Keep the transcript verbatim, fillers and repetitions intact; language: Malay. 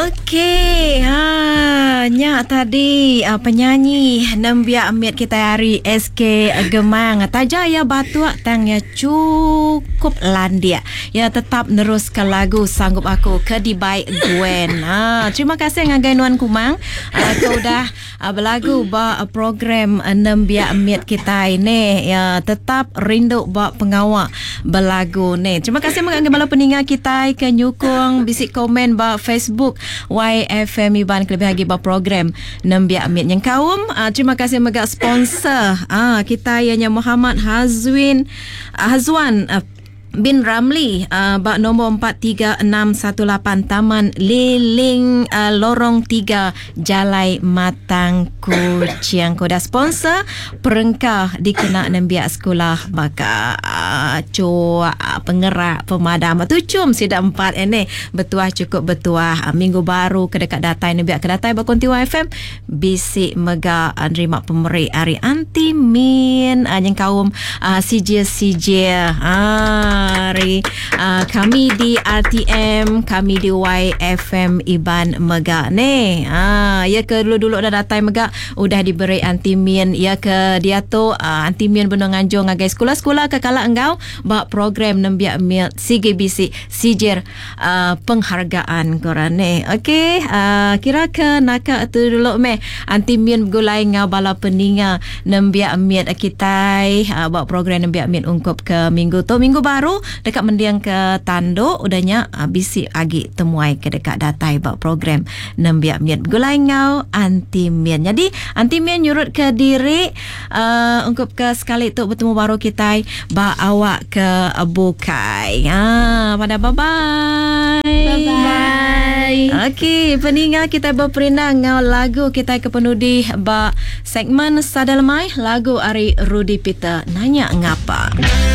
Okey, ha, nyak tadi uh, penyanyi Nembia Amit kita hari S K Gemang. Taja ya batuak tang ya cukup landia. Ya tetap neruskan lagu Sanggup Aku ke di baik Gwen. Ha, terima kasih ngagai Nuan Kumang. Uh, kau dah uh, berlagu ba uh, program uh, Nembia Amit kita ini. Ya tetap rindu ba pengawak berlagu ni. Terima kasih mengagai bala peninggal kita ke nyukung bisik komen ba Facebook Y F M Iban kelebih lagi ba program Nembia Amit yang kaum. Uh, terima kasih megak sponsor uh, kita ianya Muhammad Hazwin uh, Hazwan uh, bin Ramli uh, bak nombor empat tiga enam satu lapan Taman Liling uh, Lorong tiga Jalai Matang Kuching. Koda sponsor perengkah dikena Nembia sekolah baka uh, cua uh, penggerak pemadam tu cum sida empat ini betuah cukup betuah uh, minggu baru kedekat datai Nembia kedatai bakonti Y F M bisik mega uh, nerima pemeri hari anti min uh, yang kaum uh, C J C J ah Hari uh, kami di R T M, kami di Y F M Iban Mega ni. Ah, ya ke dulu-dulu dah datang Mega udah diberi antimin. Ya ke dia tu uh, antimin benar nganjung ngagai sekolah-sekolah ke kala engkau bak program Nembia Amit C G B C sijer uh, penghargaan korang ni. Okey, uh, kira ke naka tu dulu meh antimin gulai ngau bala peninga Nembia Amit kita uh, bak program Nembia Amit ungkup ke minggu tu minggu baru dekat mendiang ke tanduk udahnya uh, bisik agi temuai ke dekat datai bak program Nembia Amit gulai ngau antimin. Jadi antimin nyurut ke diri uh, ungkup ke sekali tu bertemu baru kita bak awak ke uh, bukai. Ha, pada bye bye. Bye bye. Okey, peninggal kita berperindang ngau lagu kita ke penudi bak segmen Sadalmai lagu Ari Rudy Peter nanya ngapa.